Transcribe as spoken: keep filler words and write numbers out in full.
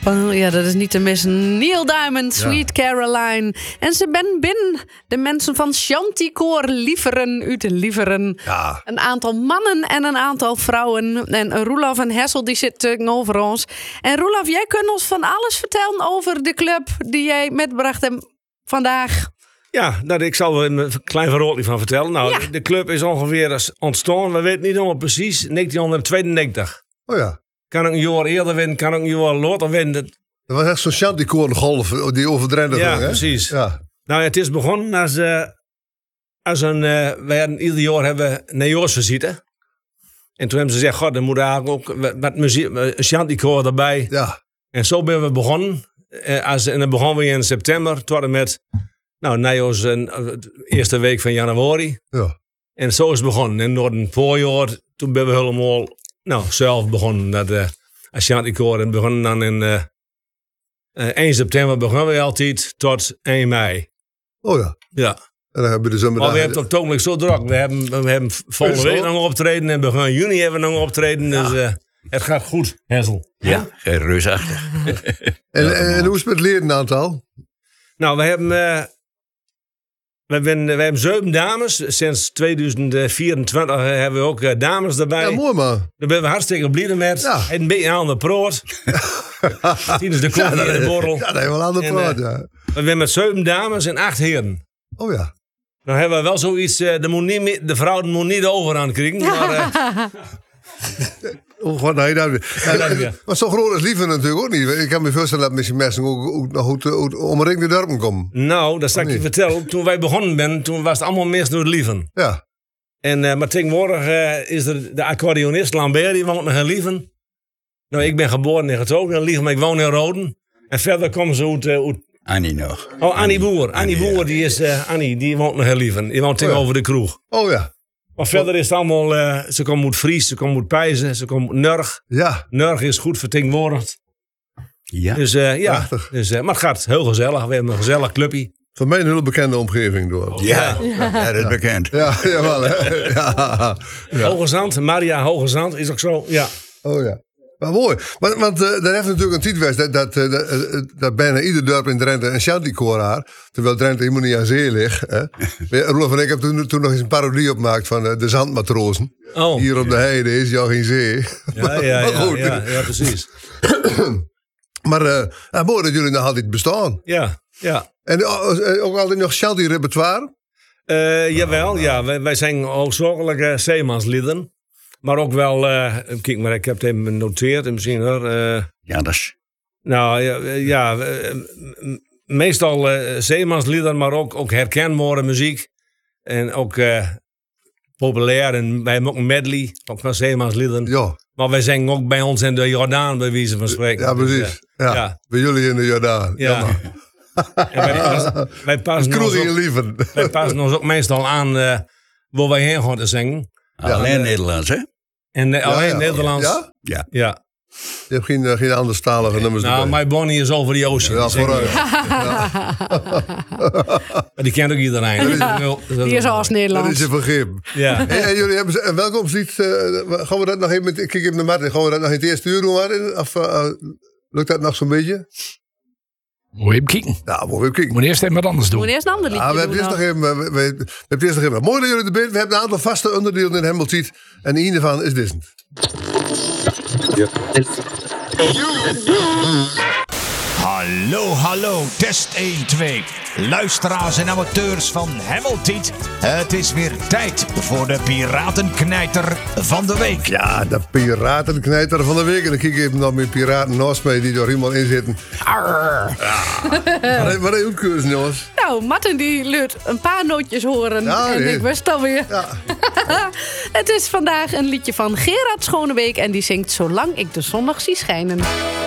Van, ja, dat is niet te missen. Neil Diamond, Sweet ja. Caroline. En ze ben binnen de mensen van Chanticoor Lieveren uit Lieveren. Ja. Een aantal mannen en een aantal vrouwen. En Roelof en Hessel die zit tegenover ons. En Roelof, jij kunt ons van alles vertellen over de club die jij metbracht hebt vandaag. Ja, dat, ik zal er een klein verhaal van vertellen. Nou, ja. de club is ongeveer ontstaan, we weten niet helemaal precies, negentien tweeënnegentig. Oh ja. Kan ook een jaar eerder winnen, kan ook een jaar later winnen. Dat was echt zo'n Chanticoor golf die over Drenthe Ja, ging, hè? precies. Ja. Nou, het is begonnen als, uh, als een... Uh, wij hadden ieder jaar hebben een najaarsvisite. En toen hebben ze gezegd, god, dan moet eigenlijk ook wat muziek, een Chanticoor erbij. Ja. En zo ben we begonnen. Uh, als, en dan begonnen we in september, tot en met... Nou, najaars de eerste week van januari. Ja. En zo is het begonnen. En door een voorjaar, toen ben we helemaal nou, zelf begonnen. Dat uh, Chanticoor en begonnen dan in uh, uh, één september begonnen we altijd tot één mei. Oh ja. Ja. En dan hebben we de zomerdag. Maar we hebben het ogenblik zo druk. We hebben, we hebben volgende week nog optreden en begin juni hebben we nog optreden. Ja. Dus uh, het gaat goed, Hessel. Ja, ja. reusachtig. en, en, en hoe is het met leren aantal? Nou, we hebben... Uh, We hebben, we hebben zeven dames. Sinds tweeduizend vierentwintig hebben we ook uh, dames erbij. Ja, mooi man. Daar ben we hartstikke blij met. Ja. Een beetje aan de proot. Tijdens de koffie en de borrel. Ja, dat hebben we aan de proot, ja. We hebben met zeven dames en acht heren. Oh ja. Nou hebben we wel zoiets, uh, de, moet niet, de vrouw moet niet de overhand krijgen. Maar, uh, Oh, god, nee, dat, ja, maar zo groot is Lieven natuurlijk ook niet. Ik kan me voorstellen dat misschien mensen ook, ook nog goed, goed omringd de dorpen komen. Nou, dat zal ik je vertellen. Toen wij begonnen ben, toen was het allemaal mis door het Lieven. Ja. En, uh, maar tegenwoordig uh, is er de accordeonist Lambert, die woont nog in Lieven. Nou, ik ben geboren in Getogen in Lieven, maar ik woon in Roden. En verder komen ze uit... Uh, uit... Annie nog. Oh, Annie Boer. Annie, Annie Boer, die is... Uh, Annie, die woont nog in Lieven. Die woont tegenover oh, ja. de kroeg. Oh ja. Maar verder is het allemaal, uh, ze komen uit Fries, ze komen uit Pijzen, ze komen uit Nurg. Ja. Nurg is goed vertegenwoordigd. Ja. Dus uh, ja, dus, uh, maar het gaat heel gezellig. We hebben een gezellig clubje. Van mij een hele bekende omgeving door. Ja, ja. ja dat is bekend. Ja, jawel hè. Ja. Ja. Hogezand, Maria Hogezand is ook zo, ja. Oh ja. Maar mooi. Want, want uh, daar heeft natuurlijk een tijd geweest dat, dat, uh, dat, uh, dat bijna ieder dorp in Drenthe een Chanticoor had. Terwijl Drenthe helemaal niet aan zee ligt. Hè. Roelof en ik hebben toen, toen nog eens een parodie opgemaakt van uh, de zandmatrozen. Oh, Hier op ja. de heide is jou geen zee. Ja, ja, ja, maar goed. ja, ja, precies. maar uh, ja, mooi dat jullie nog altijd bestaan. Ja, ja. En uh, ook altijd nog Chanti-repertoire? Uh, jawel, oh, ja. Wij, wij zijn hoofdzakelijk uh, zeemanslieden. Maar ook wel, uh, kijk maar, ik heb het even genoteerd. Misschien hoor. Uh, ja, dat is... Nou ja, ja uh, meestal uh, zeemanslieden, maar ook, ook herkenbare muziek. En ook uh, populair. En wij hebben ook een medley, ook van zeemanslieden. Ja. Maar wij zingen ook bij ons in de Jordaan, bij wijze van spreken. Ja, precies. Dus, uh, ja. ja. Bij jullie in de Jordaan. Ja. Ja. En wij passen, wij passen ons ook, wij passen ons ook meestal aan uh, waar wij heen gaan te zingen. Ja, alleen uh, Nederlands, hè? En uh, ja, alleen ja. Nederlands. Ja? Ja. Ja. Je hebt geen, uh, geen anderstalige nummers Nou, erbij. My Bonnie is over the ocean. Ja, vooruit. Ja. Maar die kent ook iedereen. Ja, die is als Nederlands. Dat is je vergif. Ja. En, en jullie hebben een welkomstlied. Uh, gaan we dat nog even met... Kijk even naar Martin. Gaan we dat nog in het eerste uur doen, Martin? Of uh, lukt dat nog zo'n beetje? Moet je even kijken. Ja, moet je even kijken. Moet eerst even wat anders doen. Moet eerst een ander liedje ja, we hebben doen. eerst nog even, we, we, we hebben eerst nog even. Mooi dat jullie er bent. We hebben een aantal vaste onderdelen in Hemeltiet. En een daarvan is dit. Hallo, hallo, test één, twee. Luisteraars en amateurs van Hemeltiet. Het is weer tijd voor de Piratenknijter van de week. Ja, de Piratenknijter van de week. En dan kijk ik even naar mijn piraten naast mij die er helemaal in zitten. Ja. Wat, wat een cursus, jongens. Nou, Martin die leert een paar nootjes horen. Ja, en nee. ik wist alweer. Ja. Het is vandaag een liedje van Gerard Schonebeek. En die zingt Zolang ik de zon nog zie schijnen.